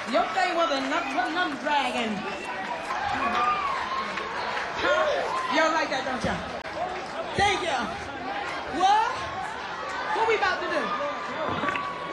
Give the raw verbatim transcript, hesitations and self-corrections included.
Your thing was a num num dragon. Huh? Y'all like that, don't y'all? Thank you.